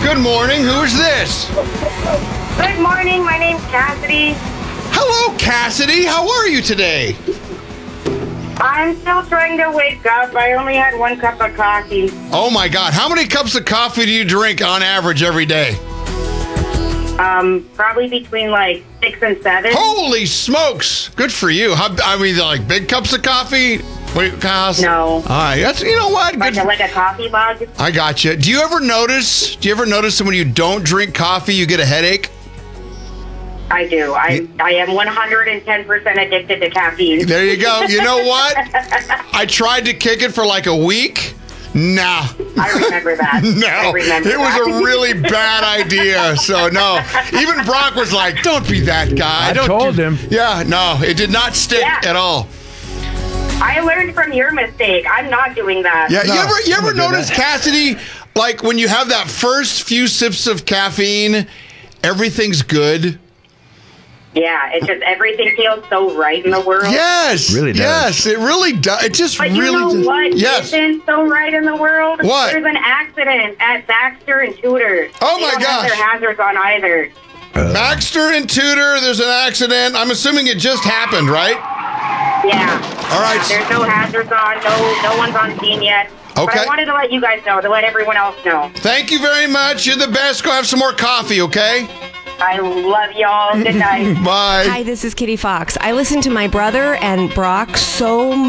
Good morning. Who is this? Good morning. My name's Cassidy. Hello, Cassidy. How are you today? I'm still trying to wake up. I only had 1 cup of coffee. Oh, my God. How many cups of coffee do you drink on average every day? Probably between like 6 and 7. Holy smokes. Good for you. I mean, like big cups of coffee? Wait, Cass? No. All right. That's, you know what? Good. Like a coffee mug. I got you. Do you ever notice that when you don't drink coffee, you get a headache? I do. I am 110% addicted to caffeine. There you go. You know what? I tried to kick it for like a week. Nah. I remember that. No. It was a really bad idea. So, no. Even Brock was like, don't be that guy. I told him. Yeah, no. It did not stick at all. I learned from your mistake. I'm not doing that. Yeah, No, you ever don't do notice, that. Cassidy, like when you have that first few sips of caffeine, everything's good? Yeah, it's just everything feels so right in the world. Yes. Really does. Yes, it really does. It just But really you know does. what Yes. isn't so right in the world? What? There's an accident at Baxter and Tudor. Oh, They my don't gosh. have their hazards on either. Baxter and Tudor, there's an accident. I'm assuming it just happened, right? Yeah. All right. There's no hazards on. No one's on scene yet. But Okay. I wanted to let you guys know, to let everyone else know. Thank you very much. You're the best. Go have some more coffee, okay? I love y'all. Good night. Bye. Hi, this is Kitty Fox. I listen to my brother and Brock so